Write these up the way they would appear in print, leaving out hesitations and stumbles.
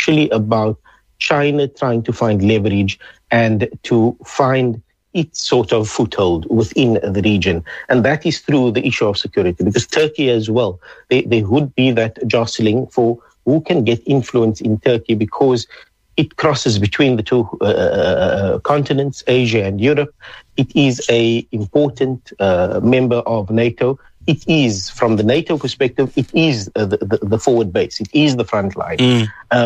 actually about China trying to find leverage and to find its sort of foothold within the region. And that is through the issue of security, because Turkey as well, there would be that jostling for who can get influence in Turkey, because it crosses between the two continents, Asia and Europe. It is an important member of NATO. It is, from the NATO perspective, it is the forward base. It is the front line.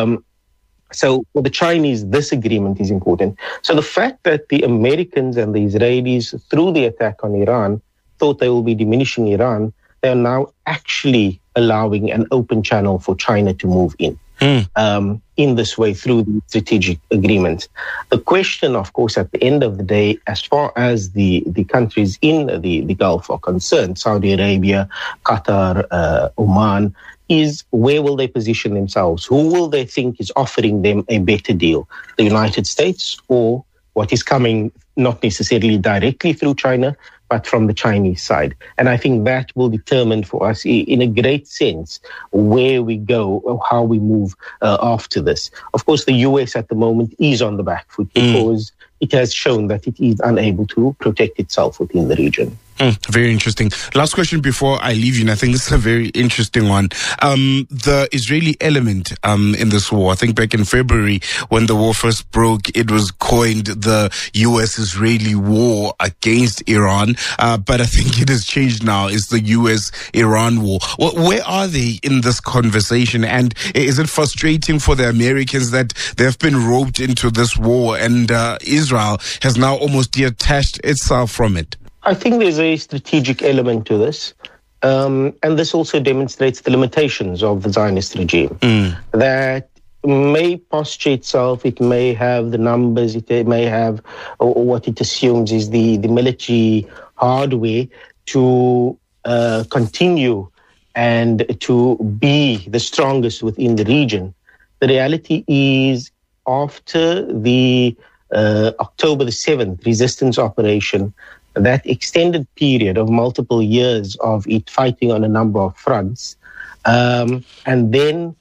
So for the Chinese, this agreement is important. So the fact that the Americans and the Israelis, through the attack on Iran, thought they will be diminishing Iran, they are now actually allowing an open channel for China to move in this way through the strategic agreement. The question, of course, at the end of the day, as far as the countries in the Gulf are concerned, Saudi Arabia, Qatar, Oman, is where will they position themselves? Who will they think is offering them a better deal? The United States, or what is coming not necessarily directly through China, but from the Chinese side? And I think that will determine for us, in a great sense, where we go or how we move after this. Of course, the US at the moment is on the back foot because it has shown that it is unable to protect itself within the region. Very interesting. Last question before I leave you, and I think this is a very interesting one. The Israeli element in this war, I think back in February when the war first broke, it was coined the US-Israeli war against Iran. But I think it has changed now. It's the US-Iran war. Where are they in this conversation? And is it frustrating for the Americans that they've been roped into this war and Israel has now almost detached itself from it? I think there's a strategic element to this. And this also demonstrates the limitations of the Zionist regime. That may posture itself, it may have the numbers, it may have or what it assumes is the military hardware to continue and to be the strongest within the region. The reality is, after the October the 7th resistance operation, that extended period of multiple years of it fighting on a number of fronts, and then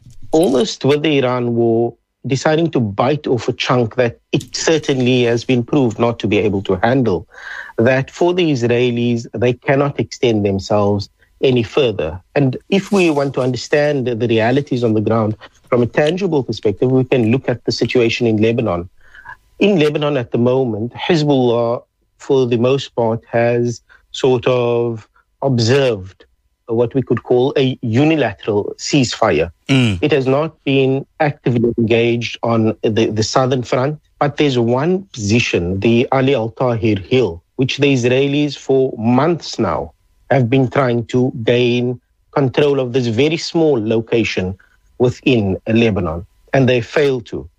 almost with the Iran war, deciding to bite off a chunk that it certainly has been proved not to be able to handle, that for the Israelis, they cannot extend themselves any further. And if we want to understand the realities on the ground from a tangible perspective, we can look at the situation in Lebanon. In Lebanon at the moment, Hezbollah, for the most part, has sort of observed what we could call a unilateral ceasefire. It has not been actively engaged on the southern front, but there's one position, the Ali Al-Tahir Hill, which the Israelis for months now have been trying to gain control of, this very small location within Lebanon, and they failed to.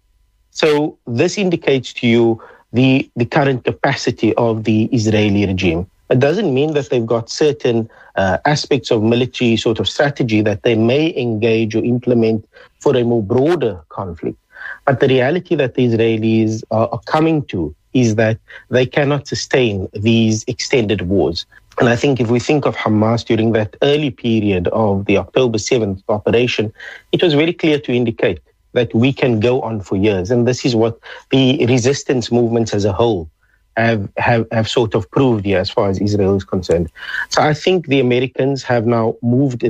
So this indicates to you the current capacity of the Israeli regime. It doesn't mean that they've got certain aspects of military sort of strategy that they may engage or implement for a more broader conflict. But the reality that the Israelis are coming to is that they cannot sustain these extended wars. And I think if we think of Hamas during that early period of the October 7th operation, it was very clear to indicate that we can go on for years. And this is what the resistance movements as a whole have sort of proved here as far as Israel is concerned. So I think the Americans have now moved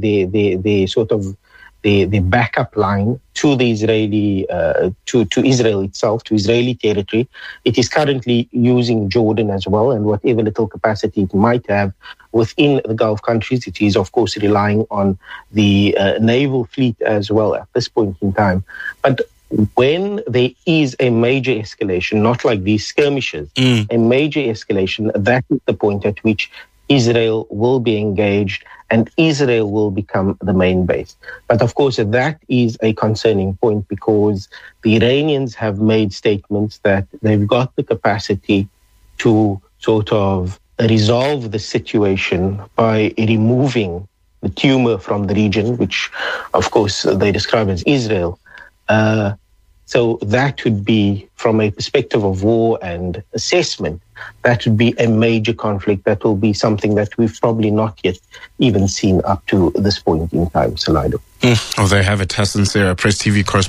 the sort of the backup line to the Israeli, to Israel itself, to Israeli territory. It is currently using Jordan as well, and whatever little capacity it might have within the Gulf countries, it is of course relying on the naval fleet as well at this point in time. But when there is a major escalation, not like these skirmishes, a major escalation, that is the point at which Israel will be engaged and Israel will become the main base. But of course, that is a concerning point because the Iranians have made statements that they've got the capacity to sort of resolve the situation by removing the tumor from the region, which of course they describe as Israel. So that would be, from a perspective of war and assessment, that would be a major conflict. That will be something that we've probably not yet even seen up to this point in time, Salaido. Oh, there you have it. Hassan Serra, Press TV correspondent.